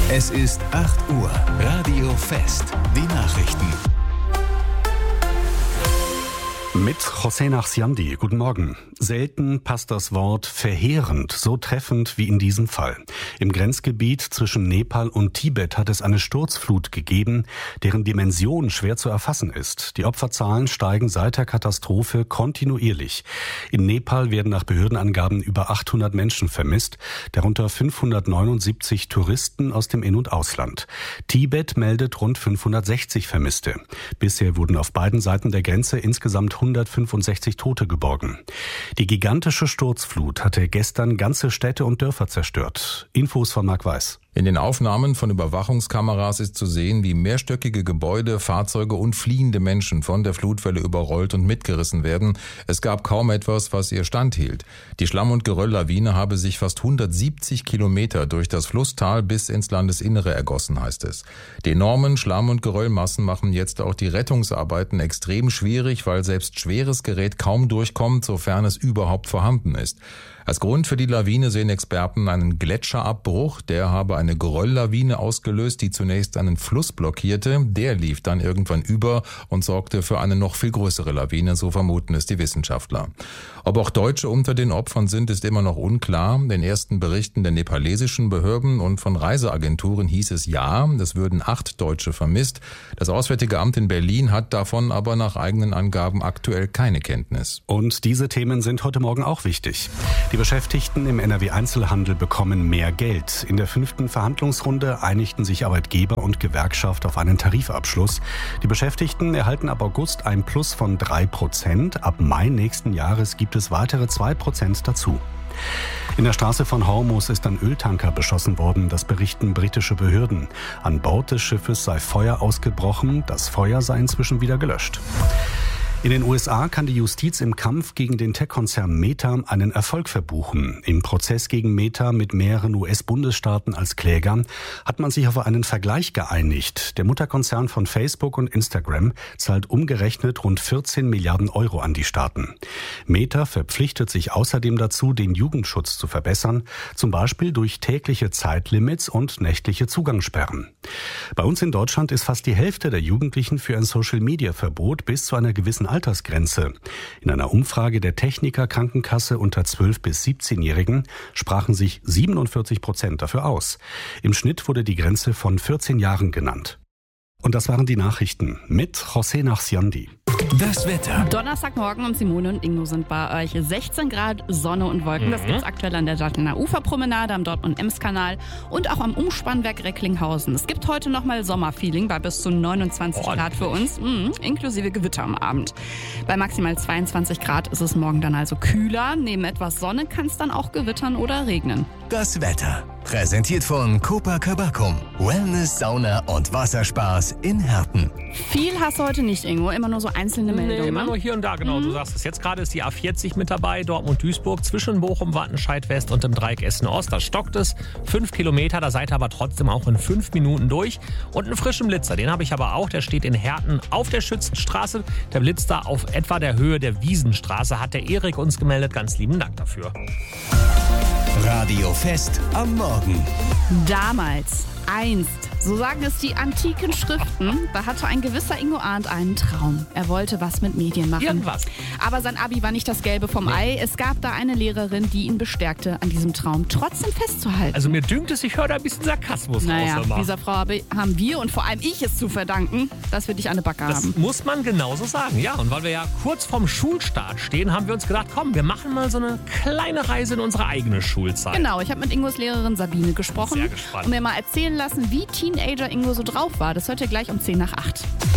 Es ist 8 Uhr. Radio Fest. Die Nachrichten. Mit José Nachsiandi. Guten Morgen. Selten passt das Wort verheerend so treffend wie in diesem Fall. Im Grenzgebiet zwischen Nepal und Tibet hat es eine Sturzflut gegeben, deren Dimension schwer zu erfassen ist. Die Opferzahlen steigen seit der Katastrophe kontinuierlich. In Nepal werden nach Behördenangaben über 800 Menschen vermisst, darunter 579 Touristen aus dem In- und Ausland. Tibet meldet rund 560 Vermisste. Bisher wurden auf beiden Seiten der Grenze insgesamt 165 Tote geborgen. Die gigantische Sturzflut hatte gestern ganze Städte und Dörfer zerstört. Infos von Marc Weiß. In den Aufnahmen von Überwachungskameras ist zu sehen, wie mehrstöckige Gebäude, Fahrzeuge und fliehende Menschen von der Flutwelle überrollt und mitgerissen werden. Es gab kaum etwas, was ihr standhielt. Die Schlamm- und Gerölllawine habe sich fast 170 Kilometer durch das Flusstal bis ins Landesinnere ergossen, heißt es. Die enormen Schlamm- und Geröllmassen machen jetzt auch die Rettungsarbeiten extrem schwierig, weil selbst schweres Gerät kaum durchkommt, sofern es überhaupt vorhanden ist. Als Grund für die Lawine sehen Experten einen Gletscherabbruch. Der habe eine Gerölllawine ausgelöst, die zunächst einen Fluss blockierte. Der lief dann irgendwann über und sorgte für eine noch viel größere Lawine, so vermuten es die Wissenschaftler. Ob auch Deutsche unter den Opfern sind, ist immer noch unklar. Den ersten Berichten der nepalesischen Behörden und von Reiseagenturen hieß es ja, es würden 8 Deutsche vermisst. Das Auswärtige Amt in Berlin hat davon aber nach eigenen Angaben aktuell keine Kenntnis. Und diese Themen sind heute Morgen auch wichtig. Die Beschäftigten im NRW-Einzelhandel bekommen mehr Geld. In der 5. Verhandlungsrunde einigten sich Arbeitgeber und Gewerkschaft auf einen Tarifabschluss. Die Beschäftigten erhalten ab August ein Plus von 3%. Ab Mai nächsten Jahres gibt es weitere 2% dazu. In der Straße von Hormuz ist ein Öltanker beschossen worden, das berichten britische Behörden. An Bord des Schiffes sei Feuer ausgebrochen, das Feuer sei inzwischen wieder gelöscht. In den USA kann die Justiz im Kampf gegen den Tech-Konzern Meta einen Erfolg verbuchen. Im Prozess gegen Meta mit mehreren US-Bundesstaaten als Kläger hat man sich auf einen Vergleich geeinigt. Der Mutterkonzern von Facebook und Instagram zahlt umgerechnet rund 14 Milliarden Euro an die Staaten. Meta verpflichtet sich außerdem dazu, den Jugendschutz zu verbessern, zum Beispiel durch tägliche Zeitlimits und nächtliche Zugangssperren. Bei uns in Deutschland ist fast die Hälfte der Jugendlichen für ein Social-Media-Verbot bis zu einer gewissen Altersgrenze. In einer Umfrage der Techniker Krankenkasse unter 12- bis 17-Jährigen sprachen sich 47% dafür aus. Im Schnitt wurde die Grenze von 14 Jahren genannt. Und das waren die Nachrichten mit José Nachsiandi. Das Wetter. Donnerstagmorgen und Simone und Ingo sind bei euch. 16 Grad, Sonne und Wolken. Das gibt's aktuell an der Dattelner Uferpromenade, am Dortmund-Ems-Kanal und auch am Umspannwerk Recklinghausen. Es gibt heute nochmal Sommerfeeling bei bis zu 29 Grad für uns, inklusive Gewitter am Abend. Bei maximal 22 Grad ist es morgen dann also kühler. Neben etwas Sonne kann es dann auch gewittern oder regnen. Das Wetter. Präsentiert von Copacabana. Wellness, Sauna und Wasserspaß in Herten. Viel hast du heute nicht, Ingo. Immer nur so einzelne Meldungen. Nee, immer nur hier und da, genau. Du sagst es. Jetzt gerade ist die A40 mit dabei, Dortmund-Duisburg, zwischen Bochum, Wattenscheid West und dem Dreieck Essen-Ost. Da stockt es 5 Kilometer, da seid ihr aber trotzdem auch in 5 Minuten durch. Und einen frischen Blitzer, den habe ich aber auch. Der steht in Herten auf der Schützenstraße. Der blitzt da auf etwa der Höhe der Wiesenstraße. Hat der Erik uns gemeldet. Ganz lieben Dank dafür. Radio Fest am Morgen. Damals, einst, so sagen es die antiken Schriften, da hatte ein gewisser Ingo Arndt einen Traum. Er wollte was mit Medien machen. Irgendwas. Aber sein Abi war nicht das Gelbe vom Ei. Es gab da eine Lehrerin, die ihn bestärkte, an diesem Traum trotzdem festzuhalten. Also mir dünkt es, ich höre da ein bisschen Sarkasmus naja, raus. dieser Frau haben wir und vor allem ich es zu verdanken, dass wir dich an der Backe Das haben. muss man genauso sagen, ja. Und weil wir ja kurz vorm Schulstart stehen, haben wir uns gedacht, komm, wir machen mal so eine kleine Reise in unsere eigene Schulzeit. Genau, ich habe mit Ingos Lehrerin Sabine gesprochen Sehr gespannt. und mir mal erzählen lassen, wie Teenager Ingo so drauf war. Das hört ihr gleich um 7:50.